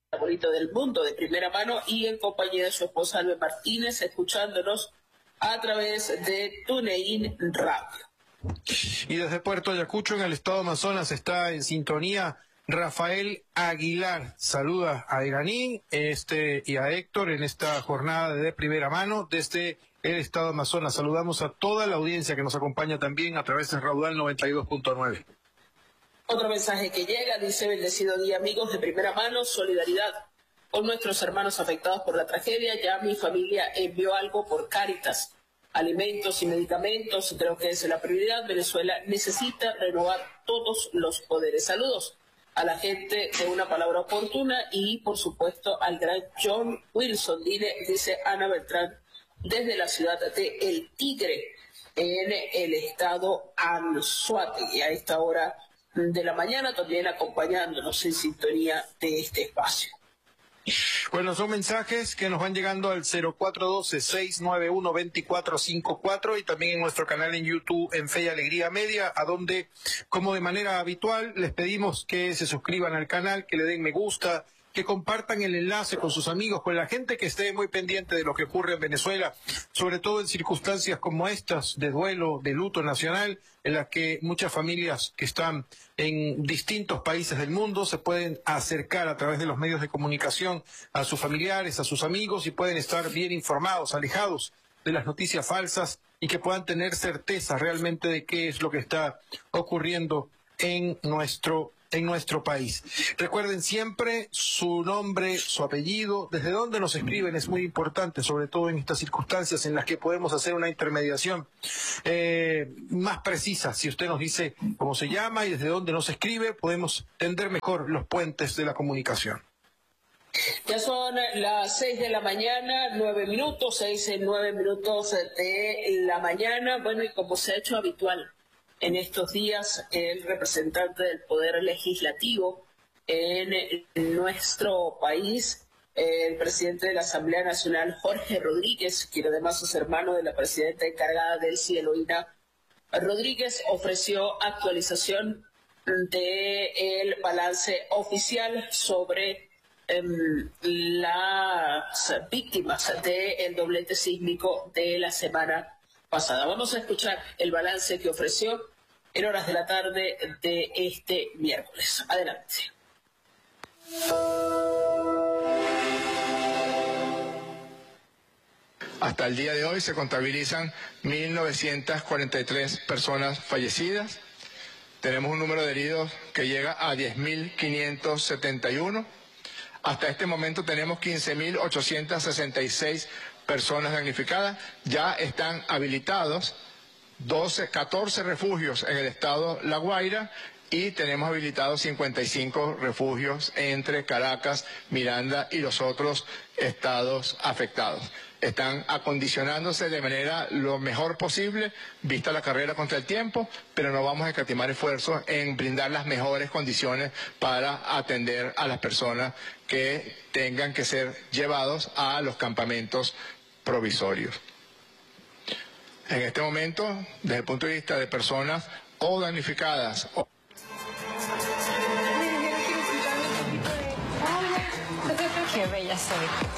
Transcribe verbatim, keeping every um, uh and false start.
favorito del mundo de primera mano y en compañía de su esposa Albe Martínez, escuchándonos a través de TuneIn Radio. Y desde Puerto Ayacucho, en el estado Amazonas, está en sintonía Rafael Aguilar. Saluda a Iraní este, y a Héctor en esta jornada de primera mano desde el estado Amazonas. Saludamos a toda la audiencia que nos acompaña también a través de Raudal noventa y dos punto nueve. Otro mensaje que llega, dice: bendecido día, amigos de primera mano, solidaridad con nuestros hermanos afectados por la tragedia. Ya mi familia envió algo por Cáritas, alimentos y medicamentos, creo que es la prioridad. Venezuela necesita renovar todos los poderes. Saludos a la gente de Una Palabra Oportuna y, por supuesto, al gran John Wilson, dice Ana Beltrán, desde la ciudad de El Tigre, en el estado Anzoátegui, a esta hora de la mañana, también acompañándonos en sintonía de este espacio. Bueno, son mensajes que nos van llegando al cero cuatro uno dos, seis nueve uno, dos cuatro cinco cuatro y también en nuestro canal en YouTube en Fe y Alegría Media, a donde, como de manera habitual, les pedimos que se suscriban al canal, que le den me gusta, que compartan el enlace con sus amigos, con la gente que esté muy pendiente de lo que ocurre en Venezuela, sobre todo en circunstancias como estas, de duelo, de luto nacional, en las que muchas familias que están en distintos países del mundo se pueden acercar a través de los medios de comunicación a sus familiares, a sus amigos, y pueden estar bien informados, alejados de las noticias falsas, y que puedan tener certeza realmente de qué es lo que está ocurriendo en nuestro en nuestro país. Recuerden siempre su nombre, su apellido, desde dónde nos escriben es muy importante, sobre todo en estas circunstancias en las que podemos hacer una intermediación eh, más precisa. Si usted nos dice cómo se llama y desde dónde nos escribe, podemos tender mejor los puentes de la comunicación. Ya son las seis de la mañana, nueve minutos, seis en nueve minutos de la mañana. Bueno, y como se ha hecho habitual en estos días, el representante del Poder Legislativo en nuestro país, el presidente de la Asamblea Nacional, Jorge Rodríguez, quien además es hermano de la presidenta encargada del C I, Eloína Rodríguez, ofreció actualización del balance oficial sobre eh, las víctimas del doblete sísmico de la semana pasada. Vamos a escuchar el balance que ofreció en horas de la tarde de este miércoles. Adelante. Hasta el día de hoy se contabilizan mil novecientas cuarenta y tres personas fallecidas. Tenemos un número de heridos que llega a diez mil quinientos setenta y uno. Hasta este momento tenemos quince mil ochocientas sesenta y seis personas damnificadas. Ya están habilitados doce, catorce refugios en el estado La Guaira y tenemos habilitados cincuenta y cinco refugios entre Caracas, Miranda y los otros estados afectados. Están acondicionándose de manera lo mejor posible, vista la carrera contra el tiempo, pero no vamos a escatimar esfuerzos en brindar las mejores condiciones para atender a las personas que tengan que ser llevados a los campamentos provisorios. En este momento, desde el punto de vista de personas o damnificadas o Qué bella soy.